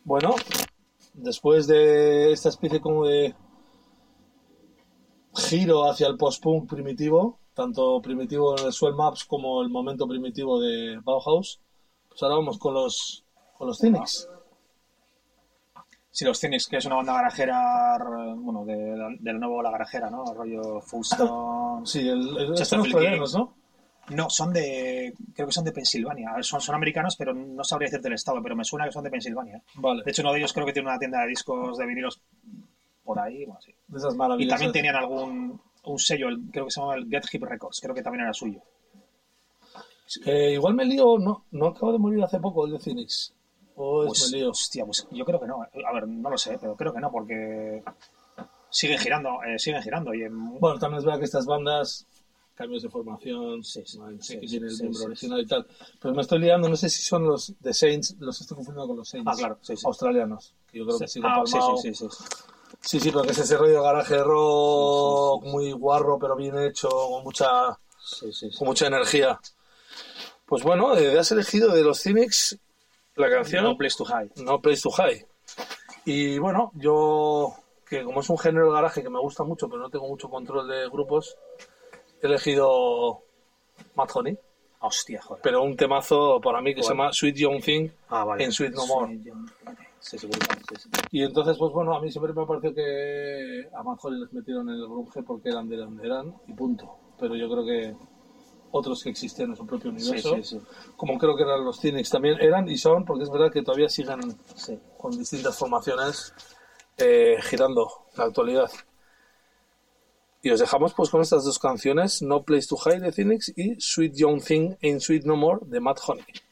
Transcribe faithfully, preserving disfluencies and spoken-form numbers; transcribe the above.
Bueno, después de esta especie como de giro hacia el post-punk primitivo, tanto primitivo en el Swell Maps como el momento primitivo de Bauhaus, pues ahora vamos con los con los Cynics. Sí, los Cynics, que es una banda garajera, bueno, de, del nuevo La Garajera, ¿no? Rollo Fuston... Sí, el, el, Chesterfield son australianos, ¿no? No, son de... Creo que son de Pensilvania. Son, son americanos, pero no sabría decirte el estado, pero me suena que son de Pensilvania. Vale. De hecho, uno de ellos creo que tiene una tienda de discos de vinilos por ahí, bueno, sí. De esas maravillosas. Y también tenían algún... un sello, el, creo que se llama el Get Hip Records, creo que también era suyo. Eh, igual me lío, no, no acabo de morir hace poco el de Cynics. O es Pues, me lío. hostia, pues yo creo que no. A ver, no lo sé, pero creo que no, porque siguen girando, eh, siguen girando. Y en... Bueno, también es verdad que estas bandas, cambios de formación, sí, sí, man, sí, que sí, tiene el sí, miembro sí, original sí. y tal. Pero me estoy liando, no sé si son los de Saints, los estoy confundiendo con los Saints. Ah, claro, sí, sí. Australianos, que yo creo sí. que sí lo ah, palmado. sí, sí, sí, sí. Sí, sí, pero que es ese rollo de garaje rock, sí, sí, sí. muy guarro, pero bien hecho, con mucha, sí, sí, sí. con mucha energía. Pues bueno, eh, has elegido de los Cynics la canción No Place to Hide. No Place to Hide. Y bueno, yo, que como es un género de garaje que me gusta mucho, pero no tengo mucho control de grupos, he elegido Mad Honey. Hostia, joder. Pero un temazo para mí que ¿Cuál? se llama Sweet Young Thing ah, vale. en Sweet No More. Sí, sí, sí, sí. Y entonces, pues bueno, a mí siempre me ha parecido que a Mad Honey les metieron en el grunge porque eran de donde eran y punto. Pero yo creo que otros que existían en su propio universo, sí, sí, sí. como creo que eran los Cynics también, eran y son, porque es verdad que todavía siguen sí. con distintas formaciones eh, girando en la actualidad. Y os dejamos pues con estas dos canciones, No Place to Hide de Cynics y Sweet Young Thing in Sweet No More de Mad Honey.